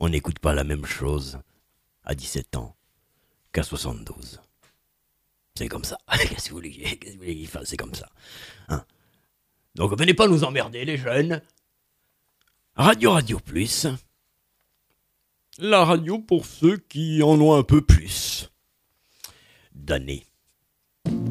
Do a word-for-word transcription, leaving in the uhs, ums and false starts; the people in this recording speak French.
on n'écoute pas la même chose à dix-sept ans qu'à soixante-douze. C'est comme ça. Qu'est-ce que vous voulez, qu'est-ce que vous voulez qu'il fasse? C'est comme ça. Hein? Donc venez pas nous emmerder, les jeunes. Radio Radio Plus. La radio pour ceux qui en ont un peu plus d'années.